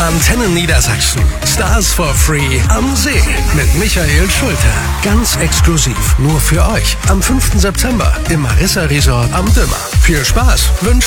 Antenne Niedersachsen. Stars for Free am See mit Michael Schulte. Ganz exklusiv nur für euch. Am 5. September im Marissa Resort am Dümmer. Viel Spaß wünscht